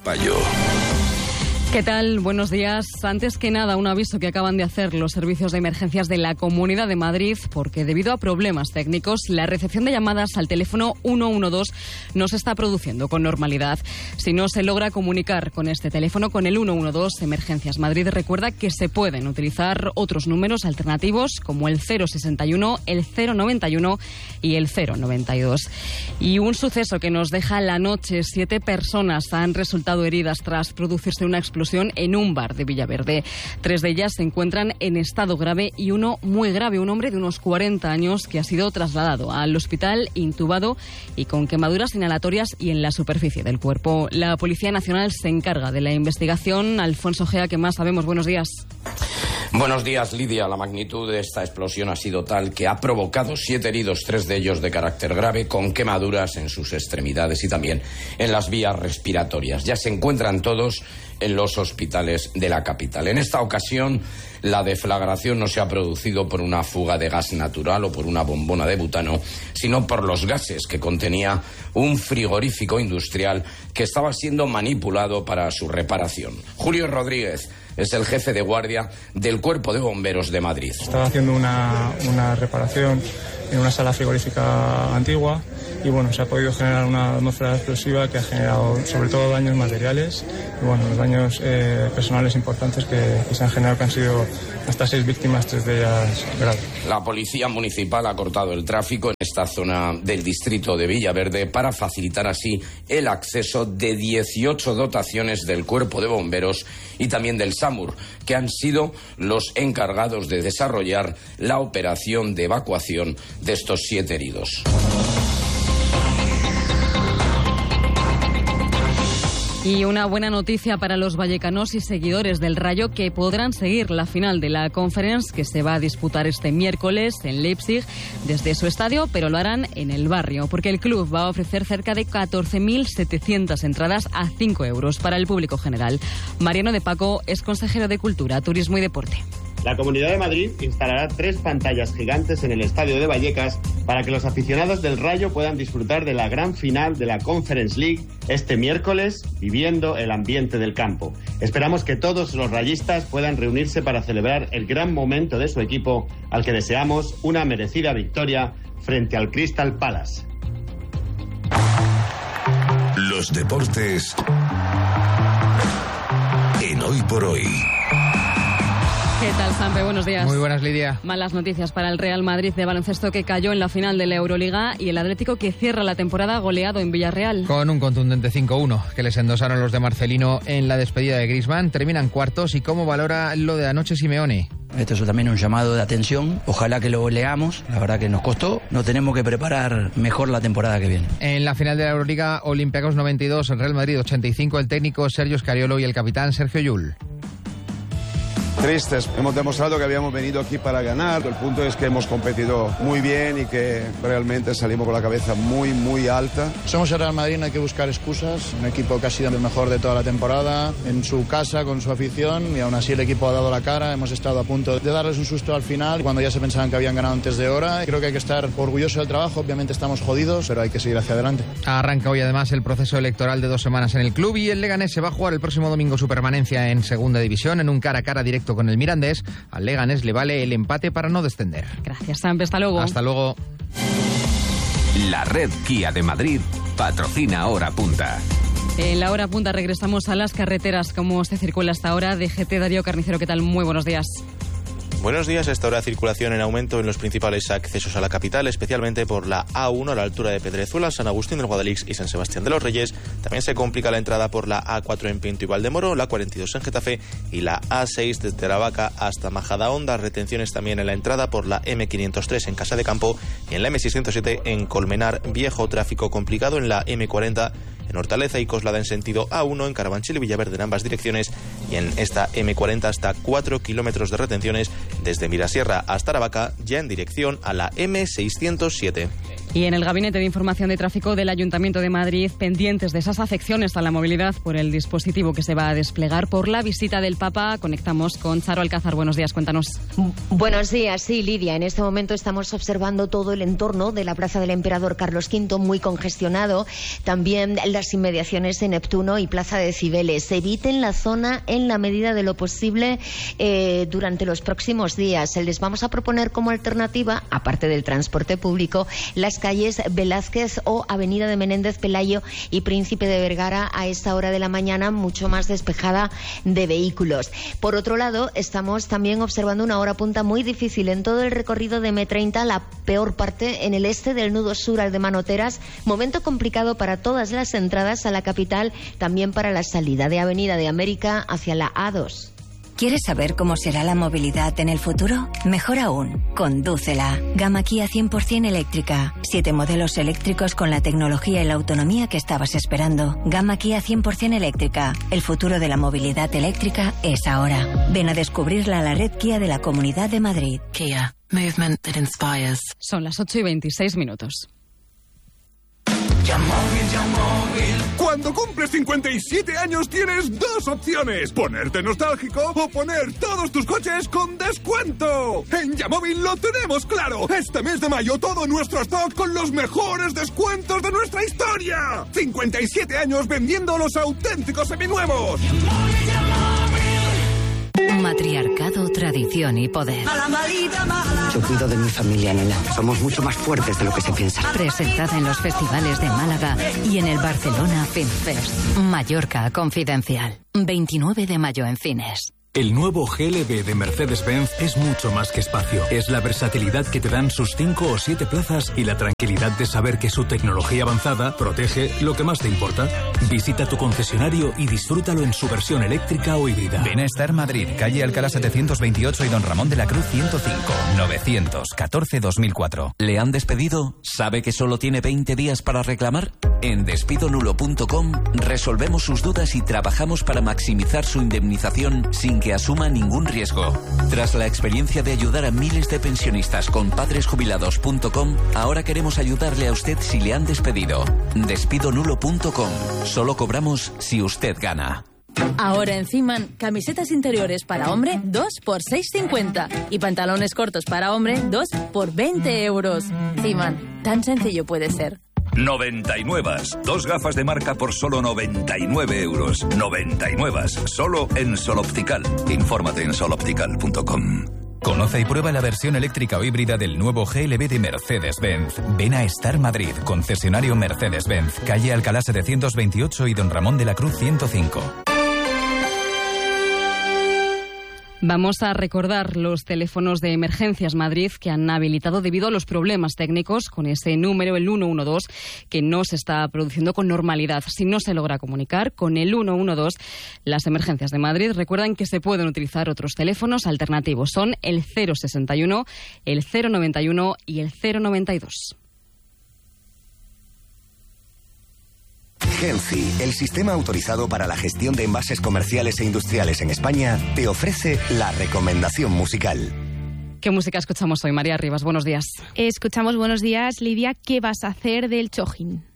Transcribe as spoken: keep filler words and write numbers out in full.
Carballo. ¿Qué tal? Buenos días. Antes que nada, un aviso que acaban de hacer los servicios de emergencias de la Comunidad de Madrid, porque debido a problemas técnicos, la recepción de llamadas al teléfono ciento doce no se está produciendo con normalidad. Si no se logra comunicar con este teléfono, con el ciento doce Emergencias Madrid, recuerda que se pueden utilizar otros números alternativos como el cero sesenta y uno, el cero noventa y uno y el cero noventa y dos. Y un suceso que nos deja la noche. Siete personas han resultado heridas tras producirse una explosión en un bar de Villaverde. Tres de ellas se encuentran en estado grave y uno muy grave, un hombre de unos cuarenta años que ha sido trasladado al hospital intubado y con quemaduras inhalatorias y en la superficie del cuerpo. La Policía Nacional se encarga de la investigación. Alfonso Gea, ¿qué más sabemos? Buenos días. Buenos días, Lidia. La magnitud de esta explosión ha sido tal que ha provocado siete heridos, tres de ellos de carácter grave, con quemaduras en sus extremidades y también en las vías respiratorias. Ya se encuentran todos en los hospitales de la capital. En esta ocasión, la deflagración no se ha producido por una fuga de gas natural o por una bombona de butano, sino por los gases que contenía un frigorífico industrial que estaba siendo manipulado para su reparación. Julio Rodríguez es el jefe de guardia del Cuerpo de Bomberos de Madrid. Estaba haciendo una, una reparación en una sala frigorífica antigua y bueno, se ha podido generar una atmósfera explosiva que ha generado sobre todo daños materiales y bueno, los daños eh, personales importantes que, que se han generado, que han sido hasta seis víctimas, tres de ellas graves. La policía municipal ha cortado el tráfico en esta zona del distrito de Villaverde para facilitar así el acceso de dieciocho dotaciones del Cuerpo de Bomberos y también del SAMUR, que han sido los encargados de desarrollar la operación de evacuación de estos siete heridos. Y una buena noticia para los vallecanos y seguidores del Rayo, que podrán seguir la final de la Conference, que se va a disputar este miércoles en Leipzig desde su estadio, pero lo harán en el barrio, porque el club va a ofrecer cerca de catorce mil setecientas entradas a cinco euros para el público general. Mariano de Paco es consejero de Cultura, Turismo y Deporte. La Comunidad de Madrid instalará tres pantallas gigantes en el estadio de Vallecas para que los aficionados del Rayo puedan disfrutar de la gran final de la Conference League este miércoles, viviendo el ambiente del campo. Esperamos que todos los rayistas puedan reunirse para celebrar el gran momento de su equipo, al que deseamos una merecida victoria frente al Crystal Palace. Los deportes en Hoy por Hoy. ¿Qué tal, Sampe? Buenos días. Muy buenas, Lidia. Malas noticias para el Real Madrid de baloncesto, que cayó en la final de la Euroliga, y el Atlético, que cierra la temporada goleado en Villarreal. Con un contundente cinco uno que les endosaron los de Marcelino en la despedida de Griezmann. Terminan cuartos. ¿Y cómo valora lo de anoche Simeone? Esto es también un llamado de atención. Ojalá que lo leamos. La verdad que nos costó. Nos tenemos que preparar mejor la temporada que viene. En la final de la Euroliga, Olympiacos noventa y dos, Real Madrid ochenta y cinco. El técnico Sergio Scariolo y el capitán Sergio Llull. Tristes, hemos demostrado que habíamos venido aquí para ganar. El punto es que hemos competido muy bien y que realmente salimos con la cabeza muy, muy alta. Somos el Real Madrid, no hay que buscar excusas. Un equipo que ha sido el mejor de toda la temporada, en su casa, con su afición, y aún así el equipo ha dado la cara. Hemos estado a punto de darles un susto al final, cuando ya se pensaban que habían ganado antes de hora. Creo que hay que estar orgulloso del trabajo. Obviamente estamos jodidos, pero hay que seguir hacia adelante. Arranca hoy además el proceso electoral de dos semanas en el club, y el Leganés se va a jugar el próximo domingo su permanencia en segunda división en un cara a cara directo con el Mirandés. Al Leganés le vale el empate para no descender. Gracias, Sampe. Hasta luego. Hasta luego. La red Kia de Madrid patrocina Hora Punta. En la Hora Punta regresamos a las carreteras. ¿Cómo se circula hasta ahora? D G T, Darío Carnicero, ¿qué tal? Muy buenos días. Buenos días. Esta hora circulación en aumento en los principales accesos a la capital, especialmente por la A uno a la altura de Pedrezuela, San Agustín del Guadalix y San Sebastián de los Reyes. También se complica la entrada por la A cuatro en Pinto y Valdemoro, la cuarenta y dos en Getafe y la A seis desde La Vaca hasta Majadahonda. Retenciones también en la entrada por la M quinientos tres en Casa de Campo y en la M seiscientos siete en Colmenar Viejo. Tráfico complicado en la M cuarenta en Hortaleza y Coslada en sentido A uno, en Carabanchel y Villaverde en ambas direcciones, y en esta M cuarenta hasta cuatro kilómetros de retenciones desde Mirasierra hasta Aravaca, ya en dirección a la M seiscientos siete. Y en el Gabinete de Información de Tráfico del Ayuntamiento de Madrid, pendientes de esas afecciones a la movilidad por el dispositivo que se va a desplegar por la visita del Papa, conectamos con Charo Alcázar. Buenos días, cuéntanos. Buenos días, sí, Lidia. En este momento estamos observando todo el entorno de la Plaza del Emperador Carlos quinto, muy congestionado. También las inmediaciones de Neptuno y Plaza de Cibeles. Eviten la zona en la medida de lo posible eh, durante los próximos días. Les vamos a proponer como alternativa, aparte del transporte público, las calles Velázquez o Avenida de Menéndez Pelayo y Príncipe de Vergara a esta hora de la mañana, mucho más despejada de vehículos. Por otro lado, estamos también observando una hora punta muy difícil en todo el recorrido de eme treinta, la peor parte en el este del nudo sur al de Manoteras, momento complicado para todas las entradas a la capital, también para la salida de Avenida de América hacia la A dos. ¿Quieres saber cómo será la movilidad en el futuro? Mejor aún, condúcela. Gama Kia cien por ciento eléctrica. Siete modelos eléctricos con la tecnología y la autonomía que estabas esperando. Gama Kia cien por ciento eléctrica. El futuro de la movilidad eléctrica es ahora. Ven a descubrirla a la red Kia de la Comunidad de Madrid. Kia. Movement that inspires. Son las ocho y veintiséis minutos. Yamóvil, Yamóvil. Cuando cumples cincuenta y siete años tienes dos opciones: ponerte nostálgico o poner todos tus coches con descuento. En Yamóvil lo tenemos claro. Este mes de mayo todo nuestro stock con los mejores descuentos de nuestra historia. cincuenta y siete años vendiendo los auténticos seminuevos. Yamóvil, Yamóvil. Matriarcado, tradición y poder. Yo cuido de mi familia, nena. Somos mucho más fuertes de lo que se piensa. Presentada en los festivales de Málaga y en el Barcelona Film Fest. Mallorca Confidencial. veintinueve de mayo en cines. El nuevo G L B de Mercedes-Benz es mucho más que espacio. Es la versatilidad que te dan sus cinco o siete plazas y la tranquilidad de saber que su tecnología avanzada protege lo que más te importa. Visita tu concesionario y disfrútalo en su versión eléctrica o híbrida. Ven a Star Madrid, calle Alcalá setecientos veintiocho y Don Ramón de la Cruz ciento cinco, novecientos catorce dos mil cuatro. ¿Le han despedido? ¿Sabe que solo tiene veinte días para reclamar? En despido nulo punto com resolvemos sus dudas y trabajamos para maximizar su indemnización sin que asuma ningún riesgo. Tras la experiencia de ayudar a miles de pensionistas con padres jubilados punto com, ahora queremos ayudarle a usted si le han despedido. despido nulo punto com. Solo cobramos si usted gana. Ahora en Ciman, camisetas interiores para hombre dos por seis cincuenta y pantalones cortos para hombre dos por veinte euros. Ciman, tan sencillo puede ser. noventa y nueve. Dos gafas de marca por solo noventa y nueve euros. noventa y nueve. Solo en Sol Optical. Infórmate en sol optical punto com. Conoce y prueba la versión eléctrica o híbrida del nuevo G L B de Mercedes-Benz. Ven a Star Madrid, concesionario Mercedes-Benz, calle Alcalá setecientos veintiocho y Don Ramón de la Cruz ciento cinco. Vamos a recordar los teléfonos de Emergencias Madrid que han habilitado debido a los problemas técnicos con ese número, el uno uno dos, que no se está produciendo con normalidad. Si no se logra comunicar con el uno uno dos, las Emergencias de Madrid recuerdan que se pueden utilizar otros teléfonos alternativos. Son el cero sesenta y uno, el cero noventa y uno y el cero noventa y dos. Genci, el sistema autorizado para la gestión de envases comerciales e industriales en España, te ofrece la recomendación musical. ¿Qué música escuchamos hoy, María Rivas? Buenos días. Escuchamos Buenos días, Lidia. ¿Qué vas a hacer del Chojin?